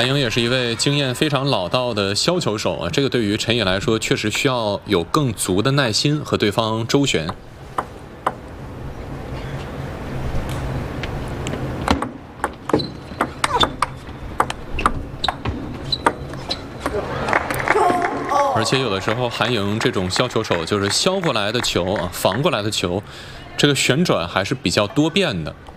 韩莹也是一位经验非常老道的削球手啊，这个对于陈颖来说，确实需要有更足的耐心和对方周旋。而且有的时候，韩莹这种削球手就是削过来的球啊，防过来的球，这个旋转还是比较多变的。